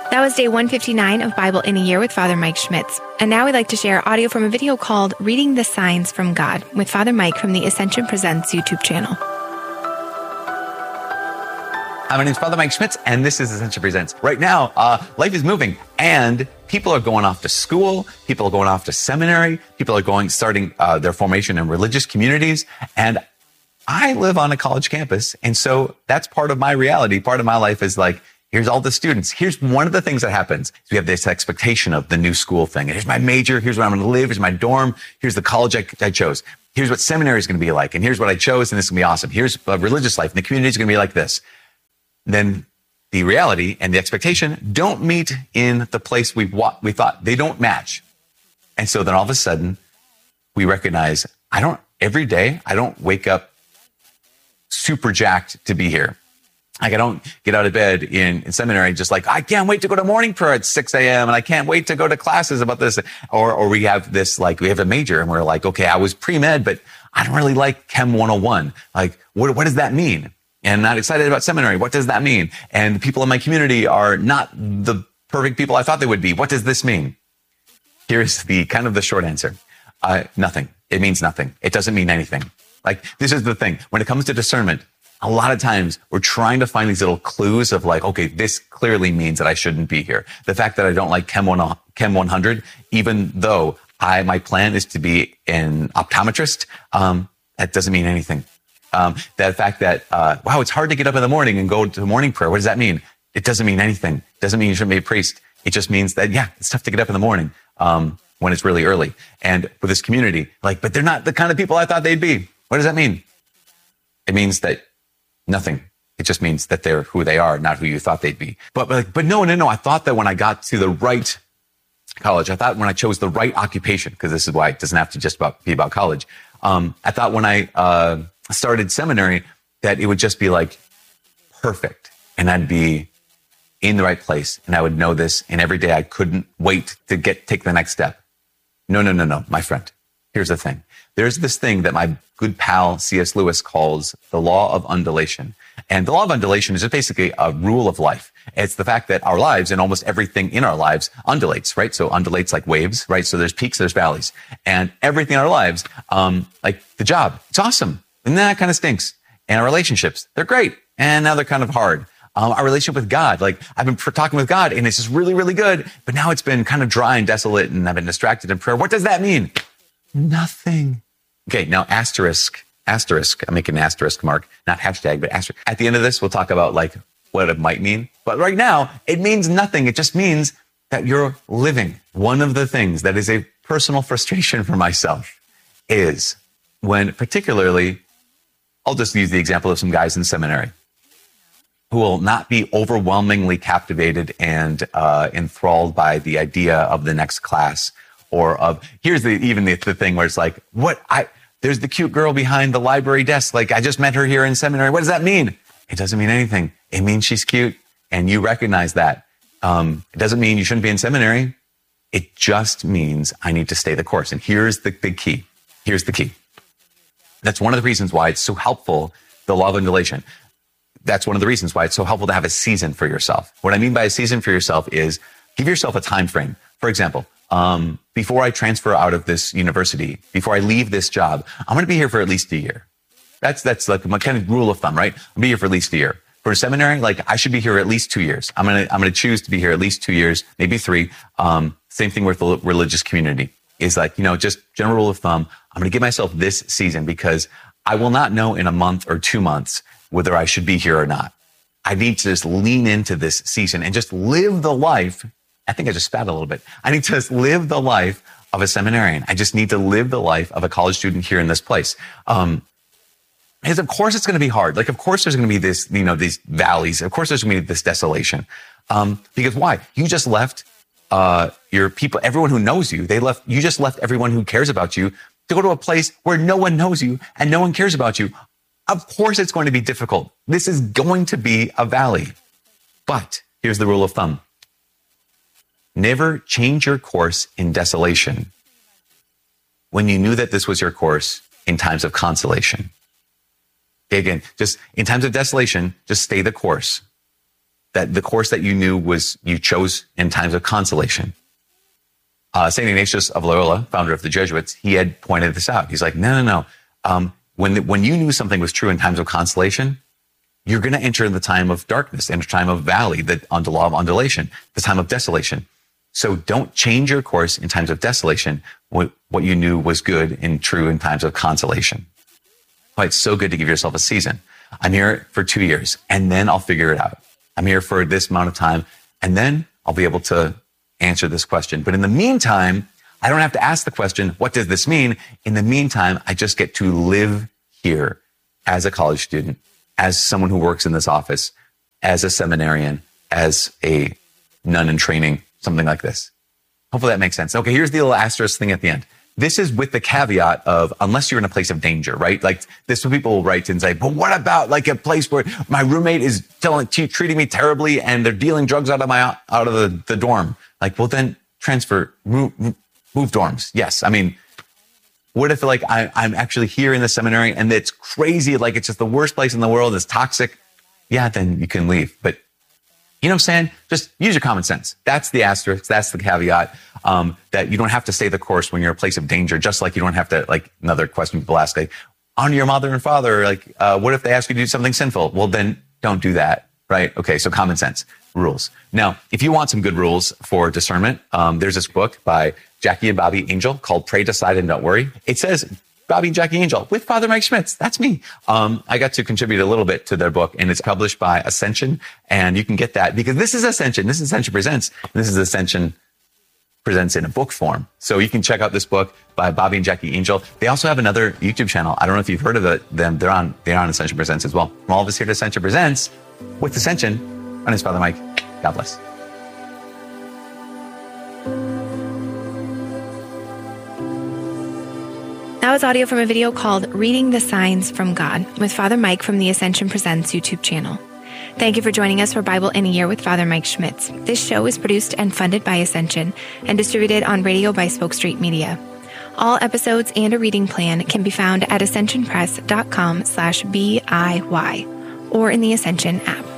That was day 159 of Bible in a Year with Father Mike Schmitz. And now we'd like to share audio from a video called Reading the Signs from God with Father Mike from the Ascension Presents YouTube channel. Hi, my name is Father Mike Schmitz, and this is Ascension Presents. Right now, life is moving, and people are going off to school, people are going off to seminary, people are starting their formation in religious communities, and I live on a college campus, and so that's part of my reality. Part of my life is like, here's all the students. Here's one of the things that happens. We have this expectation of the new school thing. And here's my major. Here's where I'm going to live. Here's my dorm. Here's the college I chose. Here's what seminary is going to be like. And here's what I chose. And this is going to be awesome. Here's religious life. And the community is going to be like this. Then the reality and the expectation don't meet in the place we thought. They don't match. And so then all of a sudden we recognize every day I don't wake up super jacked to be here. Like I don't get out of bed in seminary just like, I can't wait to go to morning prayer at 6 a.m. and I can't wait to go to classes about this. Or we have this, like, we have a major and we're like, okay, I was pre-med, but I don't really like Chem 101. Like, what does that mean? And not excited about seminary. What does that mean? And the people in my community are not the perfect people I thought they would be. What does this mean? Here's the kind of the short answer. Nothing. It means nothing. It doesn't mean anything. Like, this is the thing. When it comes to discernment, a lot of times we're trying to find these little clues of like, okay, this clearly means that I shouldn't be here. The fact that I don't like Chem 100, even though my plan is to be an optometrist, that doesn't mean anything. That fact that, wow, it's hard to get up in the morning and go to morning prayer. What does that mean? It doesn't mean anything. It doesn't mean you shouldn't be a priest. It just means that, yeah, it's tough to get up in the morning, when it's really early. And with this community, like, but they're not the kind of people I thought they'd be. What does that mean? It means that nothing. It just means that they're who they are, not who you thought they'd be. But no. I thought that when I got to the right college, I thought when I chose the right occupation, because this is why it doesn't have to just be about college. I thought when I started seminary that it would just be like perfect, and I'd be in the right place, and I would know this, and every day I couldn't wait to take the next step. No, my friend. Here's the thing. There's this thing that my good pal C.S. Lewis calls the law of undulation. And the law of undulation is just basically a rule of life. It's the fact that our lives and almost everything in our lives undulates, right? So undulates like waves, right? So there's peaks, there's valleys. And everything in our lives, like the job, it's awesome. And then that kind of stinks. And our relationships, they're great. And now they're kind of hard. Our relationship with God, like I've been talking with God and it's just really, really good. But now it's been kind of dry and desolate and I've been distracted in prayer. What does that mean? Nothing. Okay, now asterisk. I'm making an asterisk mark, not hashtag, but asterisk. At the end of this, we'll talk about like what it might mean. But right now, it means nothing. It just means that you're living. One of the things that is a personal frustration for myself is when particularly, I'll just use the example of some guys in seminary who will not be overwhelmingly captivated and enthralled by the idea of the next class. Or of, here's the thing where it's like, there's the cute girl behind the library desk. Like, I just met her here in seminary. What does that mean? It doesn't mean anything. It means she's cute. And you recognize that. It doesn't mean you shouldn't be in seminary. It just means I need to stay the course. And here's the big key. Here's the key. That's one of the reasons why it's so helpful, the law of undulation. That's one of the reasons why it's so helpful to have a season for yourself. What I mean by a season for yourself is give yourself a time frame. For example, before I transfer out of this university, before I leave this job, I'm going to be here for at least a year. That's like my kind of rule of thumb, right? I'll be here for at least a year. For a seminary, like I should be here at least 2 years. I'm going to choose to be here at least 2 years, maybe 3. Same thing with the religious community is like, just general rule of thumb. I'm going to give myself this season because I will not know in a month or 2 months whether I should be here or not. I need to just lean into this season and just live the life. I think I just spat a little bit. I need to just live the life of a seminarian. I just need to live the life of a college student here in this place. Because of course it's going to be hard. Like, of course there's going to be this, these valleys. Of course there's going to be this desolation. Because why? You just left, your people, everyone who knows you, you just left everyone who cares about you to go to a place where no one knows you and no one cares about you. Of course it's going to be difficult. This is going to be a valley. But here's the rule of thumb. Never change your course in desolation when you knew that this was your course in times of consolation. Okay, again, just in times of desolation, just stay the course. that the course that you knew was you chose in times of consolation. St. Ignatius of Loyola, founder of the Jesuits, he had pointed this out. He's like, no. When you knew something was true in times of consolation, you're going to enter in the time of darkness, in the time of valley, the law of undulation, the time of desolation. So don't change your course in times of desolation, what you knew was good and true in times of consolation. Why it's so good to give yourself a season. I'm here for 2 years, and then I'll figure it out. I'm here for this amount of time, and then I'll be able to answer this question. But in the meantime, I don't have to ask the question, what does this mean? In the meantime, I just get to live here as a college student, as someone who works in this office, as a seminarian, as a nun in training, something like this. Hopefully that makes sense. Okay, here's the little asterisk thing at the end. This is with the caveat of unless you're in a place of danger, right? Like this, when people write and say, but what about like a place where my roommate is treating me terribly and they're dealing drugs out of the dorm? Like, well, then move dorms. Yes. I mean, what if like I'm actually here in the seminary and it's crazy, like it's just the worst place in the world, it's toxic? Yeah, then you can leave. But you know what I'm saying? Just use your common sense. That's the asterisk. That's the caveat, that you don't have to stay the course when you're in a place of danger, just like you don't have to, like another question people ask, like, honor your mother and father. Like, what if they ask you to do something sinful? Well, then don't do that, right? Okay, so common sense, rules. Now, if you want some good rules for discernment, there's this book by Jackie and Bobby Angel called Pray, Decide, and Don't Worry. It says Bobby and Jackie Angel with Father Mike Schmitz. That's me. I got to contribute a little bit to their book, and it's published by Ascension. And you can get that because this is Ascension. This is Ascension Presents. And this is Ascension Presents in a book form. So you can check out this book by Bobby and Jackie Angel. They also have another YouTube channel. I don't know if you've heard of them. They're on Ascension Presents as well. From all of us here to Ascension Presents with Ascension. My name is Father Mike. God bless. That was audio from a video called Reading the Signs from God with Father Mike from the Ascension Presents YouTube channel. Thank you for joining us for Bible in a Year with Father Mike Schmitz. This show is produced and funded by Ascension and distributed on radio by Spoke Street Media. All episodes and a reading plan can be found at ascensionpress.com/BIY or in the Ascension app.